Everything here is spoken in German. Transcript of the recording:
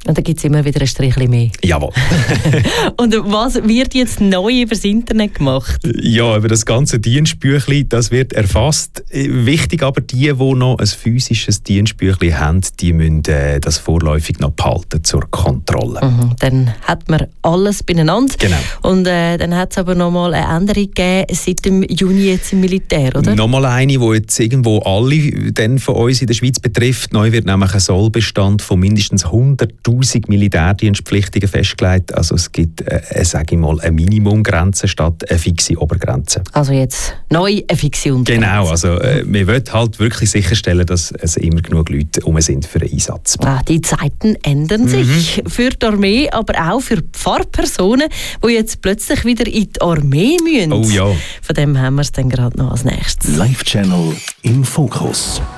Und da gibt es immer wieder ein Strichchen mehr. Jawohl. Und was wird jetzt neu übers Internet gemacht? Ja, über das ganze Dienstbüchlein, das wird erfasst. Wichtig aber, die noch ein physisches Dienstbüchlein haben, die müssen das vorläufig noch behalten zur Kontrolle. Dann hat man alles beieinander. Genau. Und dann hat es aber noch mal eine Änderung gegeben seit dem Juni jetzt im Militär, oder? Nochmal eine, die jetzt irgendwo alle von uns in der Schweiz betrifft. Neu wird nämlich ein Sollbestand von mindestens 100'000 Militärdienstpflichtigen festgelegt. Also es gibt, sage ich mal, eine Minimumgrenze statt eine fixe Obergrenze. Also jetzt neu eine fixe Untergrenze. Genau, also wir wollen halt wirklich sicherstellen, dass es immer genug Leute herum sind für den Einsatz. Die Zeiten ändern sich für die Armee, aber auch für Pfarrpersonen, die jetzt plötzlich wieder in die Armee müssen. Oh ja. Von dem haben wir es dann gerade noch als nächstes. Live Channel im Fokus.